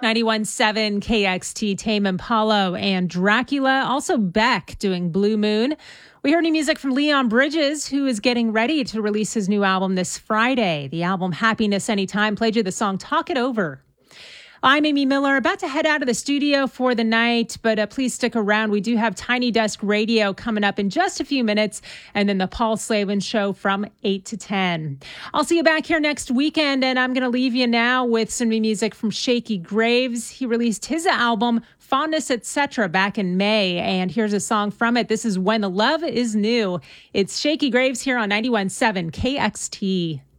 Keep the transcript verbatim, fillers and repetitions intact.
ninety-one point seven K X T, Tame Impala and Dracula. Also Beck doing Blue Moon. We heard new music from Leon Bridges, who is getting ready to release his new album this Friday. The album Happiness Anytime played you the song Talk It Over. I'm Amy Miller, about to head out of the studio for the night, but uh, please stick around. We do have Tiny Desk Radio coming up in just a few minutes, and then the Paul Slavin Show from eight to ten. I'll see you back here next weekend, and I'm going to leave you now with some new music from Shakey Graves. He released his album, Fondness, et cetera, back in May, and here's a song from it. This is When the Love is New. It's Shakey Graves here on ninety-one point seven K X T.